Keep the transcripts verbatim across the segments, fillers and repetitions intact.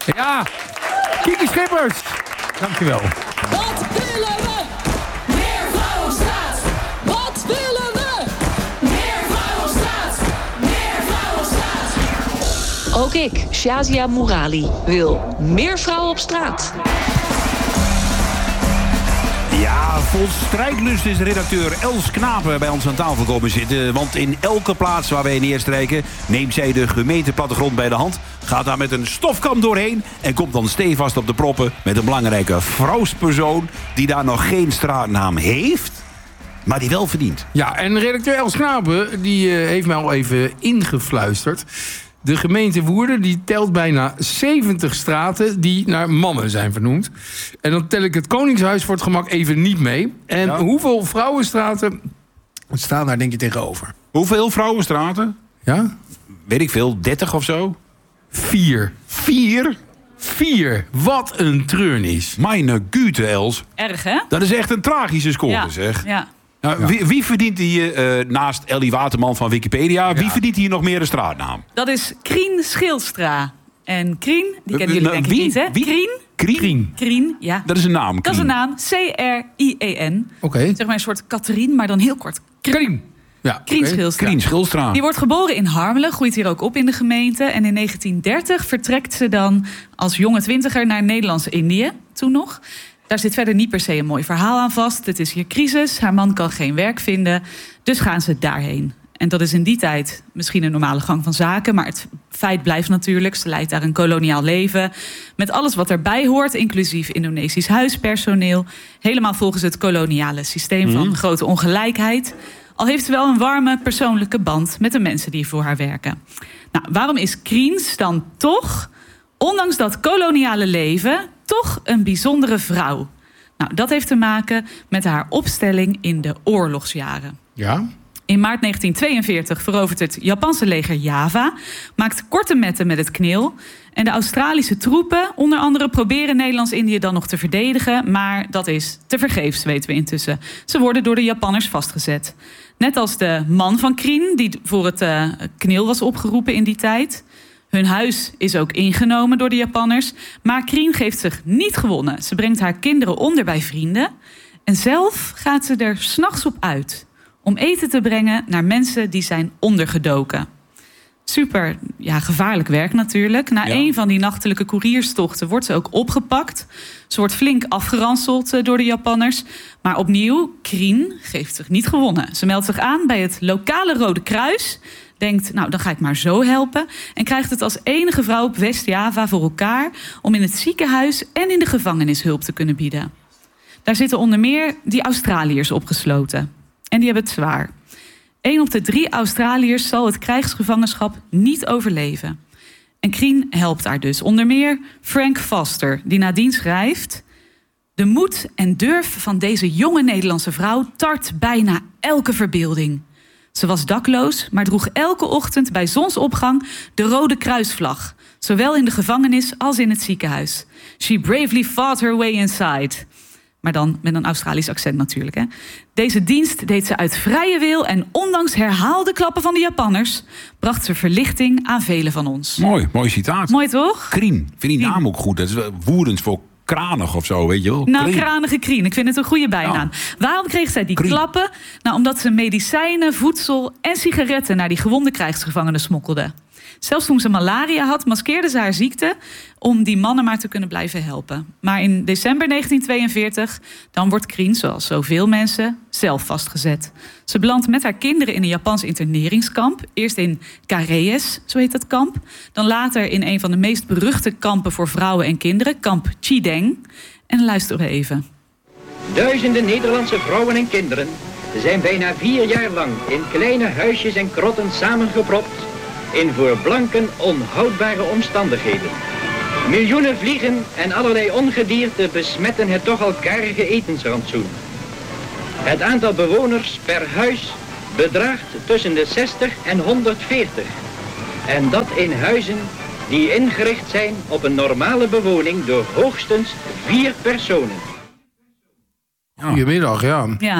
Ja, Kiki Schippers. Dankjewel. Wat willen we? Meer vrouwen op straat. Wat willen we? Meer vrouwen op straat. Meer vrouwen op straat. Ook ik, Shazia Mourali, wil meer vrouwen op straat. Ja, vol strijdlust is redacteur Els Knapen bij ons aan tafel komen zitten. Want in elke plaats waar wij neerstrijken neemt zij de gemeenteplattegrond bij de hand, gaat daar met een stofkam doorheen en komt dan stevast op de proppen met een belangrijke vrouwspersoon die daar nog geen straatnaam heeft, maar die wel verdient. Ja, en redacteur Els Knapen die uh, heeft mij al even ingefluisterd. De gemeente Woerden die telt bijna zeventig straten die naar mannen zijn vernoemd. En dan tel ik het Koningshuis voor het gemak even niet mee. En ja. hoeveel vrouwenstraten staan daar denk je tegenover? Hoeveel vrouwenstraten? Ja? Weet ik veel, dertig of zo? Vier. Vier? Vier. Wat een treurnis. Meine Güte, Els. Erg, hè? Dat is echt een tragische score, ja. zeg. Ja. Nou, ja. wie, wie verdient hier, uh, naast Ellie Waterman van Wikipedia... Ja. wie verdient hier nog meer een straatnaam? Dat is Krien Schilstra. En Krien, die kennen jullie uh, denk ik wie? niet, hè? Wie? Krien? Krien? Krien, ja. Dat is een naam, Krien. Dat is een naam. C R I E N. Oké. Okay. Zeg maar een soort Catherine, maar dan heel kort. Krien. Ja, Krien okay. Schilstra. Krien Schilstra. Die wordt geboren in Harmelen, groeit hier ook op in de gemeente. En in negentien dertig vertrekt ze dan als jonge twintiger naar Nederlands-Indië, toen nog. Daar zit verder niet per se een mooi verhaal aan vast. Het is hier crisis, haar man kan geen werk vinden. Dus gaan ze daarheen. En dat is in die tijd misschien een normale gang van zaken. Maar het feit blijft natuurlijk, ze leidt daar een koloniaal leven. Met alles wat erbij hoort, inclusief Indonesisch huispersoneel. Helemaal volgens het koloniale systeem van mm. grote ongelijkheid. Al heeft ze wel een warme persoonlijke band met de mensen die voor haar werken. Nou, waarom is Kriens dan toch, ondanks dat koloniale leven, toch een bijzondere vrouw? Nou, dat heeft te maken met haar opstelling in de oorlogsjaren. Ja? In maart negentien tweeënveertig verovert het Japanse leger Java, maakt korte metten met het knil. En de Australische troepen, onder andere, proberen Nederlands-Indië dan nog te verdedigen. Maar dat is tevergeefs, weten we intussen. Ze worden door de Japanners vastgezet. Net als de man van Krien, die voor het uh, knil was opgeroepen in die tijd. Hun huis is ook ingenomen door de Japanners. Maar Krien geeft zich niet gewonnen. Ze brengt haar kinderen onder bij vrienden. En zelf gaat ze er 's nachts op uit om eten te brengen naar mensen die zijn ondergedoken. Super ja, gevaarlijk werk natuurlijk. Na ja. een van die nachtelijke koerierstochten wordt ze ook opgepakt. Ze wordt flink afgeranseld door de Japanners. Maar opnieuw, Krien geeft zich niet gewonnen. Ze meldt zich aan bij het lokale Rode Kruis. Denkt, nou, dan ga ik maar zo helpen. En krijgt het als enige vrouw op West-Java voor elkaar om in het ziekenhuis en in de gevangenis hulp te kunnen bieden. Daar zitten onder meer die Australiërs opgesloten. En die hebben het zwaar. Eén op de drie Australiërs zal het krijgsgevangenschap niet overleven. En Krien helpt haar dus. Onder meer Frank Foster, die nadien schrijft: de moed en durf van deze jonge Nederlandse vrouw tart bijna elke verbeelding. Ze was dakloos, maar droeg elke ochtend bij zonsopgang de Rode Kruisvlag. Zowel in de gevangenis als in het ziekenhuis. She bravely fought her way inside. Maar dan met een Australisch accent natuurlijk. Hè. Deze dienst deed ze uit vrije wil en ondanks herhaalde klappen van de Japanners bracht ze verlichting aan velen van ons. Mooi, mooi citaat. Mooi toch? Krien, vind die Krien. naam ook goed. Dat is Woerdens voor kranig of zo, weet je wel. Nou, Krien. kranige Krien. Ik vind het een goede bijnaam. Ja. Waarom kreeg zij die Krien. klappen? Nou, omdat ze medicijnen, voedsel en sigaretten naar die gewonde krijgsgevangenen smokkelde. Zelfs toen ze malaria had, maskeerde ze haar ziekte om die mannen maar te kunnen blijven helpen. Maar in december negentien tweeënveertig, dan wordt Krien, zoals zoveel mensen, zelf vastgezet. Ze belandt met haar kinderen in een Japans interneringskamp. Eerst in Karees, zo heet dat kamp. Dan later in een van de meest beruchte kampen voor vrouwen en kinderen, kamp Chideng. En luisteren we even. Duizenden Nederlandse vrouwen en kinderen zijn bijna vier jaar lang in kleine huisjes en krotten samengepropt in voor blanken onhoudbare omstandigheden. Miljoenen vliegen en allerlei ongedierte besmetten het toch al karige etensrantsoen. Het aantal bewoners per huis bedraagt tussen de zestig en honderdveertig. En dat in huizen die ingericht zijn op een normale bewoning door hoogstens vier personen. Goedemiddag, ja. Ja,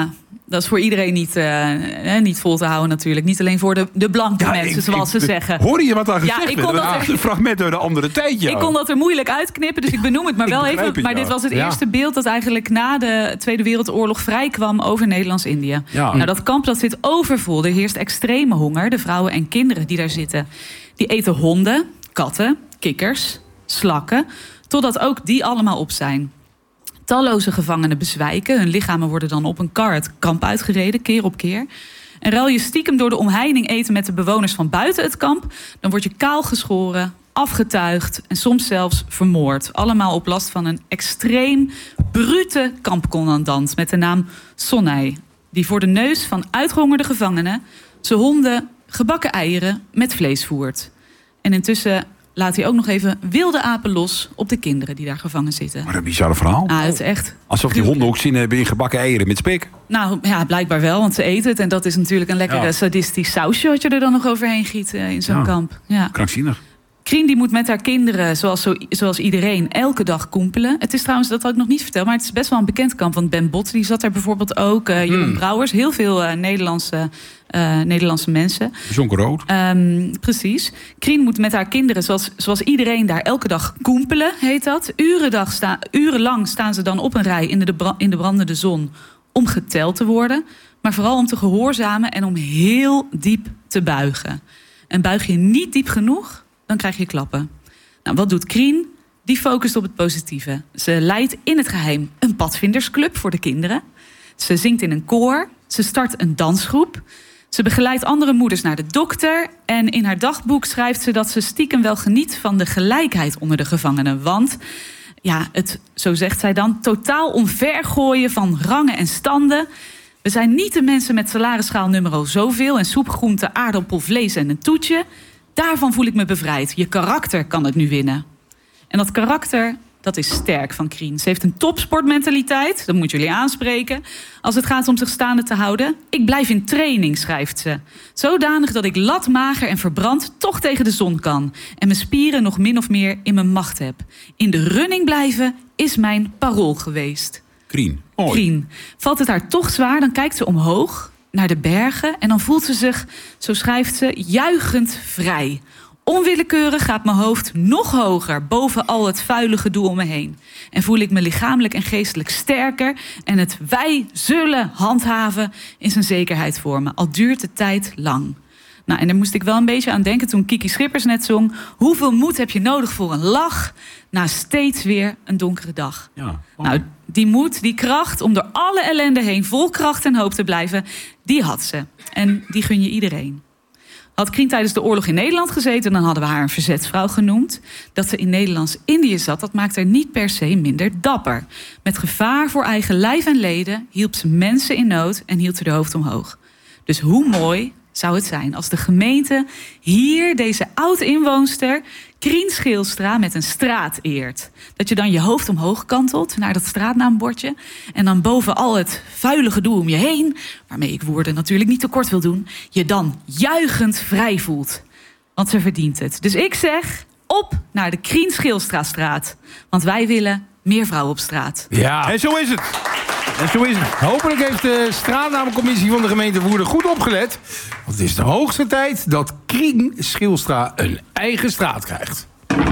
dat is voor iedereen niet, uh, niet vol te houden natuurlijk. Niet alleen voor de, de blanke Ja, mensen, ik- zoals ik- ze zeggen. Hoor je wat daar Ja, gezegd ik werd? kon dat Dat echt- is een fragment uit een andere tijd, ja. Ik kon dat er moeilijk uitknippen, dus ik benoem het maar Ik wel begrijp even. het, Maar ja. dit was het Ja. eerste beeld dat eigenlijk na de Tweede Wereldoorlog vrijkwam over Nederlands-Indië. Ja. Nou, dat kamp dat zit overvol. Er heerst extreme honger. De vrouwen en kinderen die daar zitten, die eten honden, katten, kikkers, slakken, totdat ook die allemaal op zijn. Talloze gevangenen bezwijken. Hun lichamen worden dan op een kar het kamp uitgereden, keer op keer. En ruil je stiekem door de omheining eten met de bewoners van buiten het kamp, dan word je kaal geschoren, afgetuigd en soms zelfs vermoord. Allemaal op last van een extreem brute kampcommandant met de naam Sonnay, die voor de neus van uitgehongerde gevangenen zijn honden gebakken eieren met vlees voert. En intussen laat hij ook nog even wilde apen los op de kinderen die daar gevangen zitten. Maar een bizarre verhaal. Ah, het is echt. Alsof die honden ook zin hebben in gebakken eieren met spek. Nou ja, blijkbaar wel, want ze eten het. En dat is natuurlijk een lekker Ja. sadistisch sausje wat je er dan nog overheen giet uh, in zo'n Ja. kamp. Ja. Krankzinnig. Krien die moet met haar kinderen, zoals, zo, zoals iedereen, elke dag koempelen. Het is trouwens, dat had ik nog niet verteld, maar het is best wel een bekend kamp. Want Ben Bot, die zat er bijvoorbeeld ook. Uh, Jeroen Hmm. Brouwers, heel veel uh, Nederlandse, uh, Nederlandse mensen. Zonkerrood. Um, precies. Krien moet met haar kinderen, zoals, zoals iedereen daar, elke dag koempelen, heet dat. Urendag sta, urenlang staan ze dan op een rij in de, bra- in de brandende zon om geteld te worden. Maar vooral om te gehoorzamen en om heel diep te buigen. En buig je niet diep genoeg, dan krijg je klappen. Nou, wat doet Krien? Die focust op het positieve. Ze leidt in het geheim een padvindersclub voor de kinderen. Ze zingt in een koor. Ze start een dansgroep. Ze begeleidt andere moeders naar de dokter. En in haar dagboek schrijft ze dat ze stiekem wel geniet van de gelijkheid onder de gevangenen. Want, ja, het, zo zegt zij dan, totaal omvergooien van rangen en standen. We zijn niet de mensen met salarisschaal nummer zoveel en soepgroente, aardappel, vlees en een toetje. Daarvan voel ik me bevrijd. Je karakter kan het nu winnen. En dat karakter, dat is sterk van Krien. Ze heeft een topsportmentaliteit, dat moet jullie aanspreken. Als het gaat om zich staande te houden. Ik blijf in training, schrijft ze. Zodanig dat ik latmager en verbrand toch tegen de zon kan. En mijn spieren nog min of meer in mijn macht heb. In de running blijven is mijn parool geweest. Krien. Mooi. Krien. Valt het haar toch zwaar, dan kijkt ze omhoog naar de bergen en dan voelt ze zich, zo schrijft ze, juichend vrij. Onwillekeurig gaat mijn hoofd nog hoger boven al het vuile gedoe om me heen. En voel ik me lichamelijk en geestelijk sterker en het wij zullen handhaven is een zekerheid voor me, al duurt de tijd lang. Nou, en daar moest ik wel een beetje aan denken toen Kiki Schippers net zong. Hoeveel moed heb je nodig voor een lach na steeds weer een donkere dag? Ja. Oh. Nou, die moed, die kracht om door alle ellende heen vol kracht en hoop te blijven, die had ze. En die gun je iedereen. Had Krien tijdens de oorlog in Nederland gezeten, dan hadden we haar een verzetsvrouw genoemd. Dat ze in Nederlands-Indië zat, dat maakt haar niet per se minder dapper. Met gevaar voor eigen lijf en leden hielp ze mensen in nood en hield ze de hoofd omhoog. Dus hoe mooi zou het zijn als de gemeente hier deze oud-inwoonster Krien Scheelstra met een straat eert. Dat je dan je hoofd omhoog kantelt naar dat straatnaambordje en dan boven al het vuile gedoe om je heen, waarmee ik woorden natuurlijk niet tekort wil doen, je dan juichend vrij voelt. Want ze verdient het. Dus ik zeg, op naar de Krien Scheelstrastraat. Want wij willen meer vrouwen op straat. Ja. En zo is het. En zo is het. Hopelijk heeft de straatnamencommissie van de gemeente Woerden goed opgelet. Want het is de hoogste tijd dat Krien Scheelstra een eigen straat krijgt.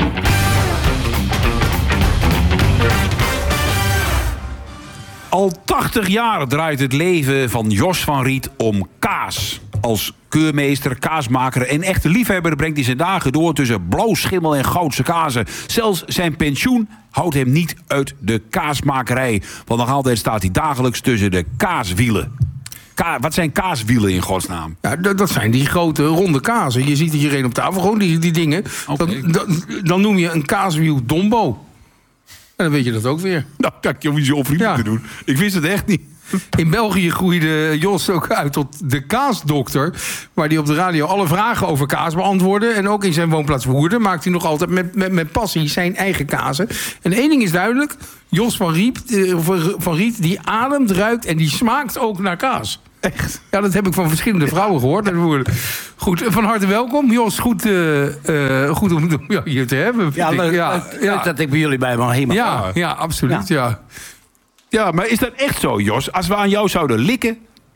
Al tachtig jaar draait het leven van Jos van Riet om kaas. Als keurmeester, kaasmaker en echte liefhebber brengt hij zijn dagen door tussen blauw schimmel en goudse kazen. Zelfs zijn pensioen houdt hem niet uit de kaasmakerij. Want nog altijd staat hij dagelijks tussen de kaaswielen. Ka- wat zijn kaaswielen in godsnaam? Ja, dat, dat zijn die grote ronde kazen. Je ziet er hier een op tafel, gewoon die, die dingen. Oké. Dan, dan, dan noem je een kaaswiel Dombo. En dan weet je dat ook weer. Nou, kijk, je hoeft niet zo onvriendelijk Ja. te doen. Ik wist het echt niet. In België groeide Jos ook uit tot de kaasdokter. Waar hij op de radio alle vragen over kaas beantwoordde. En ook in zijn woonplaats Woerden maakt hij nog altijd met, met, met passie zijn eigen kazen. En één ding is duidelijk. Jos van Riet, eh, van Riet die ademt, ruikt en die smaakt ook naar kaas. Echt? Ja, dat heb ik van verschillende vrouwen gehoord. uit Woerden. Goed, van harte welkom. Jos, goed, uh, uh, goed om ja, hier te hebben. Ja, vind ik. leuk, ja, leuk, ja. leuk dat ik bij jullie bij mag helemaal. Ja, ja, absoluut. Ja. Ja, maar is dat echt zo, Jos? Als we aan jou zouden likken,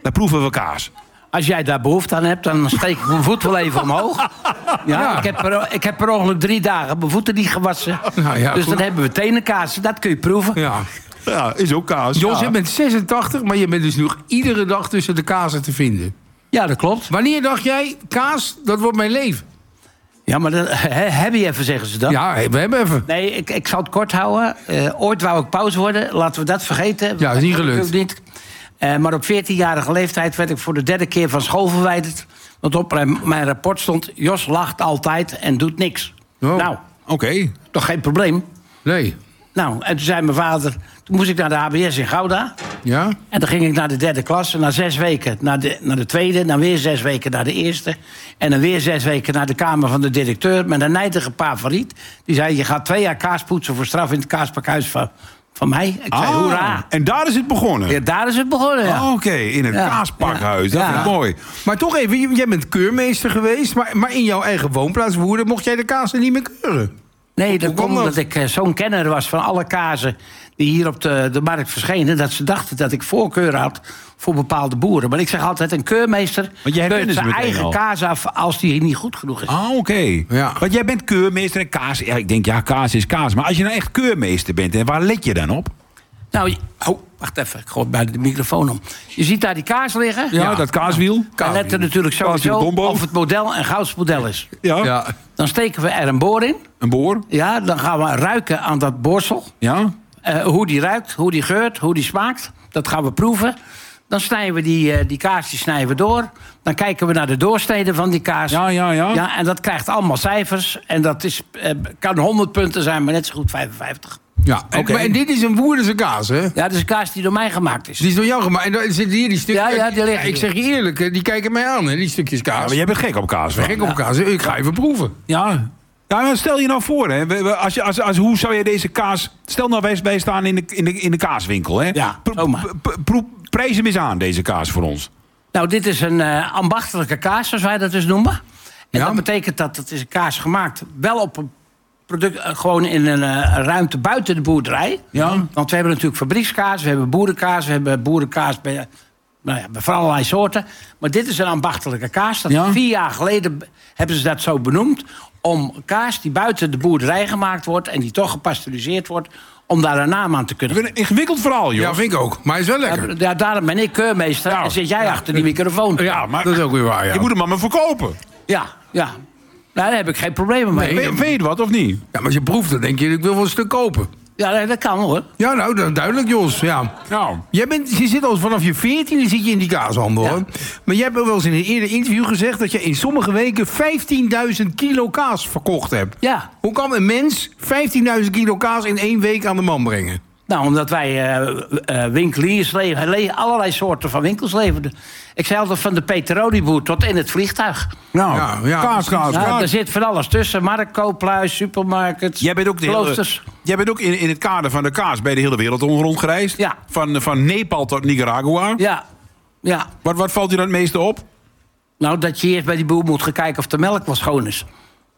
dan proeven we kaas. Als jij daar behoefte aan hebt, dan steek ik mijn voet wel even omhoog. Ja, Ja. Ik, heb per, ik heb per ongeluk drie dagen mijn voeten niet gewassen. Nou ja, dus goed. dan hebben we tenenkaas. Dat kun je proeven. Ja, Ja. Ja, is ook kaas. Jos, ja. je bent zesentachtig, maar je bent dus nog iedere dag tussen de kazen te vinden. dat klopt. Wanneer dacht jij, kaas, dat wordt mijn leven? Ja, maar dat, he, heb je even, zeggen ze dan. Ja, we hebben even. Nee, ik, ik zal het kort houden. Uh, ooit wou ik pauze worden. Laten we dat vergeten. Ja, is niet Dat gelukt. natuurlijk Niet. Uh, maar op veertienjarige leeftijd werd ik voor de derde keer van school verwijderd. Want op mijn, mijn rapport stond... Jos lacht altijd en doet niks. Oh. Nou, Oké. toch geen probleem. Nee. Nou, en toen zei mijn vader... Toen moest ik naar de H B S in Gouda. Ja? En dan ging ik naar de derde klas. En na zes weken naar de, naar de tweede. Dan weer zes weken naar de eerste. En dan weer zes weken naar de kamer van de directeur. Met een nijdige favoriet. Die zei, je gaat twee jaar kaas poetsen voor straf in het kaaspakhuis van, van mij. Ik zei, Ah, hoera. en daar is het begonnen? Ja, daar is het begonnen, ja. Ah, Oké, in het Ja. kaaspakhuis. Dat Ja. vind ik mooi. Maar toch even, j- jij bent keurmeester geweest... maar, maar in jouw eigen woonplaats Woerden mocht jij de kazen niet meer keuren. Nee, dat Hoe kwam komt omdat dat? ik eh, zo'n kenner was van alle kazen... die hier op de, de markt verschenen... dat ze dachten dat ik voorkeur had voor bepaalde boeren. Maar ik zeg altijd, een keurmeester... Want jij keurt herkende ze zijn meteen eigen al. kaas af als die niet goed genoeg is. Ah, oké. Ja. Want jij bent keurmeester en kaas. Ja, ik denk, ja, kaas is kaas. Maar als je nou echt keurmeester bent, en waar let je dan op? Nou, je- oh, wacht even, ik gooi bij de microfoon om. Je ziet daar die kaas liggen. Ja, dat kaaswiel. Dan let er natuurlijk sowieso Kaaswiel Dombo. of het model een goudsmodel is. Ja. Ja. Dan steken we er een boor in. Een boor. Ja, dan gaan we ruiken aan dat boorsel. Ja. Eh, hoe die ruikt, hoe die geurt, hoe die smaakt. Dat gaan we proeven. Dan snijden we die, eh, die kaas die snijden we door. Dan kijken we naar de doorsneden van die kaas. Ja, ja, ja. Ja, en dat krijgt allemaal cijfers. En dat is, eh, kan honderd punten zijn, maar net zo goed vijfenvijftig. Ja, en, Oké. maar- en dit is een Woerdense kaas, hè? Ja, dat is een kaas die door mij gemaakt is. Die is door jou gemaakt. En daar zitten hier die stukjes... Ja, ja, die liggen Ik hier. zeg je eerlijk, hè, die kijken mij aan, hè, die stukjes Ja, kaas. maar jij bent gek op kaas. Ik ben gek op kaas. Ik ga even proeven. Ja. Ja, maar stel je nou voor, hè. We- we- Als je, als, als, hoe zou je deze kaas... Stel nou, wij, wij staan in de, in, de, in de kaaswinkel, hè. Ja, Pro- zomaar. p- p- pro- Prijs hem eens aan, deze kaas voor ons. Nou, dit is een eh, ambachtelijke kaas, zoals wij dat dus noemen. En Ja. dat betekent dat het is een kaas gemaakt... wel op een product, eh, gewoon in een eh, ruimte buiten de boerderij. Ja. Want we hebben natuurlijk fabriekskaas, we hebben boerenkaas... we hebben boerenkaas bij, nou ja, bij van allerlei soorten. Maar dit is een ambachtelijke kaas. Dat Ja. Vier jaar geleden hebben ze dat zo benoemd... om kaas die buiten de boerderij gemaakt wordt... en die toch gepasteuriseerd wordt... om daar een naam aan te Ik kunnen. vind het een ingewikkeld verhaal, joh. Ja, vind ik ook. Maar hij is wel lekker. Ja, daarom ben ik keurmeester Nou, en zit jij achter die microfoon. Ja, maar Dat is ook weer waar, ja. je moet hem maar maar verkopen. Ja, ja. Nou, daar heb ik geen problemen mee. Nee. Weet, weet je wat, of niet? Ja, maar als je proeft, dan denk je, ik wil wel een stuk kopen. Ja, nee, dat kan hoor. Ja, nou, dat, duidelijk, Jos. Ja. Nou, Jij bent, je zit al vanaf je veertiende zit je in die kaashandel, Ja. hoor. Maar jij hebt wel eens in een eerder interview gezegd... dat je in sommige weken vijftienduizend kilo kaas verkocht hebt. Ja. Hoe kan een mens vijftienduizend kilo kaas in één week aan de man brengen? Nou, omdat wij eh, eh, winkeliers leveren, le- allerlei soorten van winkels leverden. Ik zei altijd van de peterolieboer tot in het vliegtuig. nou Ja, ja, kaas, precies. kaas, Ja, kaas. er zit van alles tussen. Marktkooplui, supermarkets, Jij bent ook, de hele, kloosters. jij bent ook in, in het kader van de kaas bij de hele wereld rondgereisd. Ja. Van, van Nepal tot Nicaragua. Ja, ja. Wat, wat valt je dan het meeste op? Nou, dat je eerst bij die boer moet gaan kijken of de melk wel schoon is.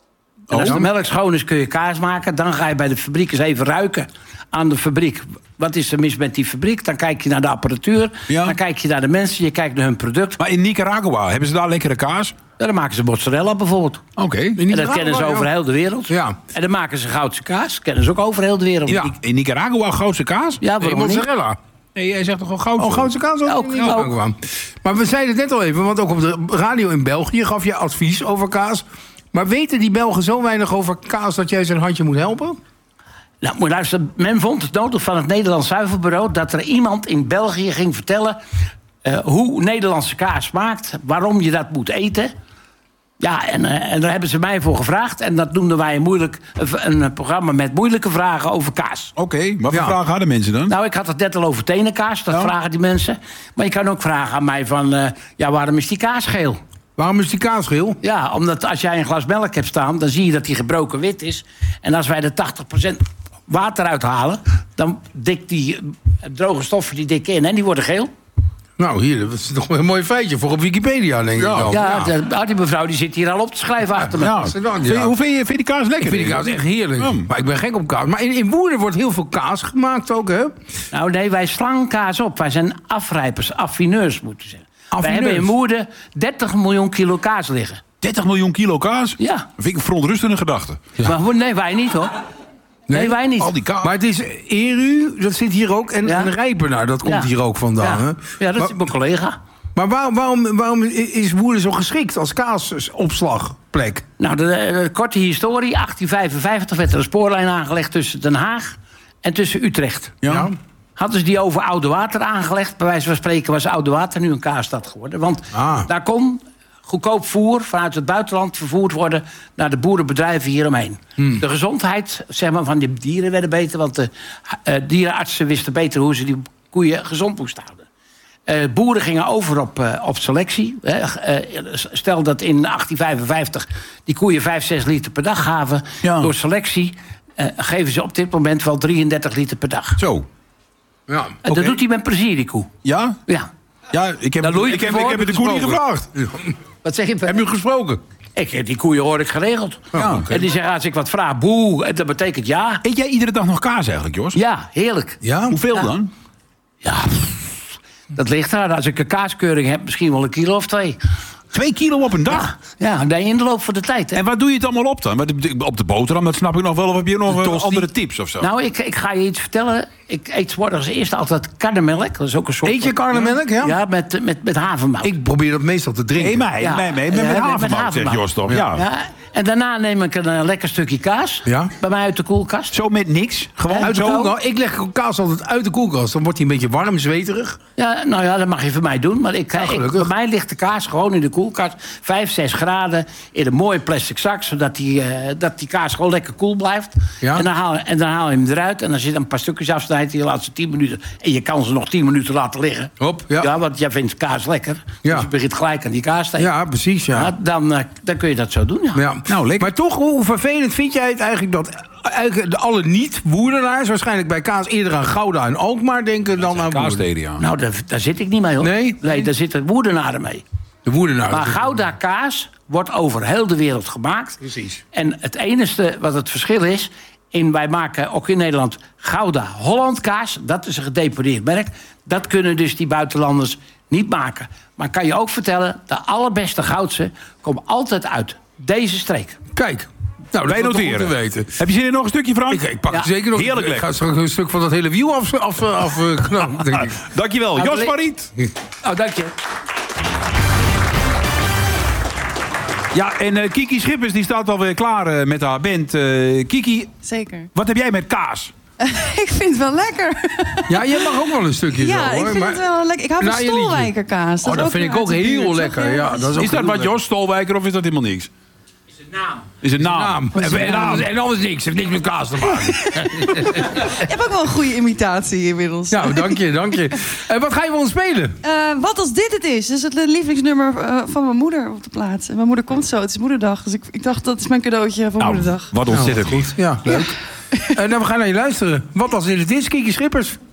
En als Oh. de melk schoon is, kun je kaas maken. Dan ga je bij de fabriek eens even ruiken aan de fabriek. Wat is er mis met die fabriek? Dan kijk je naar de apparatuur. Ja. Dan kijk je naar de mensen. Je kijkt naar hun product. Maar in Nicaragua, hebben ze daar lekkere kaas? Ja, dan maken ze mozzarella bijvoorbeeld. Oké. En dat kennen ze over heel de wereld. Ja. En dan maken ze Goudse kaas. Kennen ze ook over heel de wereld. Ja. In, in Nicaragua goudse kaas? Ja, Nee, waarom niet? mozzarella. Nee, jij zegt toch wel goud? Oh, goudse kaas ook? Ook, in Nicaragua. ook. Maar we zeiden het net al even, want ook op de radio in België gaf je advies over kaas. Maar weten die Belgen zo weinig over kaas dat jij ze een handje moet helpen? Nou, moet je luisteren. Men vond het nodig van het Nederlands Zuivelbureau... dat er iemand in België ging vertellen... eh, hoe Nederlandse kaas smaakt. Waarom je dat moet eten. Ja, en, eh, en daar hebben ze mij voor gevraagd. En dat noemden wij een, moeilijk, een, een programma met moeilijke vragen over kaas. Oké, wat voor Ja. vragen hadden mensen dan? Nou, ik had het net al over tenenkaas. Dat Ja. vragen die mensen. Maar je kan ook vragen aan mij van... eh, ja, waarom is die kaas geel? Waarom is die kaas geel? Ja, omdat als jij een glas melk hebt staan... dan zie je dat die gebroken wit is. En als wij er tachtig procent water uithalen... dan dikt die eh, droge stoffen die dikken in en die worden geel. Nou, hier, dat is toch wel een mooi feitje voor op Wikipedia, denk ik dan. Ja, de- ah, die mevrouw die zit hier al op te schrijven achter me. Ja. dat is wel- Vind je- ja. hoe vind je, vind je die kaas lekker? Ik vind die kaas echt heerlijk. Ja. Maar ik ben gek op kaas. Maar in, in Woerden wordt heel veel kaas gemaakt ook, hè? Nou nee, wij slaan kaas op. Wij zijn afrijpers, affineurs moeten zeggen. We hebben in Woerden dertig miljoen kilo kaas liggen. dertig miljoen kilo kaas? Ja. Dat vind ik een verontrustende gedachte. Ja. Maar nee, wij niet hoor. Nee, nee wij niet. Al die kaas. Maar het is Eru, dat zit hier ook. En, Ja. en Rijpenaar, dat komt Ja. hier ook vandaan. Ja, Hè? ja dat maar, is mijn collega. Maar waarom, waarom, waarom is Woerden zo geschikt als kaasopslagplek? Nou, de, de korte historie. achttien vijfenvijftig werd er een spoorlijn aangelegd tussen Den Haag en tussen Utrecht. Ja. Ja. Hadden ze die over Oude Water aangelegd. Bij wijze van spreken was Oude Water nu een kaasstad geworden. Want Ah. daar kon goedkoop voer vanuit het buitenland vervoerd worden naar de boerenbedrijven hieromheen. Hmm. De gezondheid zeg maar, van die dieren werd beter. Want de uh, dierenartsen wisten beter hoe ze die koeien gezond moesten houden. Uh, boeren gingen over op, uh, op selectie. Hè. Uh, stel dat in achttien vijfenvijftig die koeien vijf, zes liter per dag gaven. Ja. Door selectie uh, geven ze op dit moment wel drieëndertig liter per dag. Zo. Ja. En Oké. dat doet hij met plezier, die koe. Ja? Ja. Ja, ik heb, Daar loei je ik heb, voor, ik heb het de koe niet gevraagd. Wat zeg je? Heb je gesproken? Ik, die koeien hoor ik geregeld. Ja, oké. En die zeggen als ik wat vraag, boe. En dat betekent ja. Eet jij iedere dag nog kaas eigenlijk, Jos? Ja, heerlijk. Ja? Hoeveel Ja. dan? Ja, pff, dat ligt daar. Als ik een kaaskeuring heb, misschien wel een kilo of twee. Twee kilo op een dag? Ja, nee, in de loop van de tijd. Hè. En waar doe je het allemaal op dan? Maar de- Op de boterham, dat snap ik nog wel. Of heb je nog eh, andere tips of zo? Nou, ik, ik ga je iets vertellen. Ik eet 's morgens eerst altijd karnemelk. Dat is ook een soort... Eet je karnemelk, ja? Ja, met, met, met havermout. Ik probeer dat meestal te drinken. Nee, mij, Ja. mij, mee. Met, Ja, met met havermout, zegt havermout. Jos toch? Ja. Ja, en daarna neem ik een eh, lekker stukje kaas. Ja. Bij mij uit de koelkast. Zo met niks? Gewoon Uit de zo? koelkast. Ik leg kaas altijd uit de koelkast. Dan wordt hij een beetje warm, zweterig. Ja, nou ja, dat mag je voor mij doen. Maar ik, ik, gelukkig. bij mij ligt de kaas gewoon in de koelkast. Vijf, zes graden. In een mooie plastic zak. Zodat die, eh, dat die kaas gewoon lekker koel blijft. Ja. En, dan haal, en dan haal je hem eruit. En als je dan een paar stukjes afsnijdt in de laatste tien minuten. En je kan ze nog tien minuten laten liggen. Hop, ja. want jij vindt kaas lekker. Ja. Dus je begint gelijk aan die kaas te eten. Ja, precies, ja. Ja, dan, eh, dan kun je dat zo doen, ja. Ja. Nou, lekker. Maar toch, hoe vervelend vind jij het eigenlijk dat eigenlijk de alle niet-Woerdenaars waarschijnlijk bij kaas eerder aan Gouda en Alkmaar denken dan aan Woerden? Kaassteden, ja. Nou, daar, daar zit ik niet mee, hoor. Nee? Nee, daar zitten Woerdenaren mee. De Woerdenaars. Maar Gouda kaas wordt over heel de wereld gemaakt. Precies. En het enige wat het verschil is... In, wij maken ook in Nederland Gouda Holland kaas. Dat is een gedeponeerd merk. Dat kunnen dus die buitenlanders niet maken. Maar ik kan je ook vertellen... de allerbeste goudse komen altijd uit deze streek. Kijk. Nou, Wij dat is wel goed noteren. te weten. Heb je zin in nog een stukje, Frank? Ik, ik pak Ja. het zeker nog. Heerlijk Ik lekker. ga straks een stuk van dat hele wiel af, af, af eh, knallen, denk ik. Dankjewel. Nou, Jos le- Mariet. Oh, dank je. Ja, en eh, Kiki Schippers die staat alweer klaar eh, met haar band. Eh, Kiki, Zeker. wat heb jij met kaas? Ik vind het wel lekker. Ja, jij mag ook wel een stukje Ja, zo, ik hoor. vind maar- het wel lekker. Ik hou van Nou, je liedje. Stolwijkerkaas. Oh, dat is vind ik uit ook de heel buurt, lekker. toch? Ja, dat is ook Is dat heel wat lekker. Jos Stolwijker of is dat helemaal niks? Is het naam? Is het naam? Naam. Wat is En, een en, naam? anders, en anders niks. Het heeft niks met kaas te maken. Je hebt ook wel een goede imitatie inmiddels. Nou, dank je, dank je. En wat ga je voor ons spelen? Eh, wat als dit het is? Dat is het lievelingsnummer eh, van mijn moeder op de plaats. En mijn moeder komt zo. Het is moederdag. Dus ik, ik dacht, dat is mijn cadeautje voor Nou, moederdag. wat ontzettend goed. Ja, leuk. En nou, we gaan naar je luisteren. Wat als dit het is, Kiki Schippers.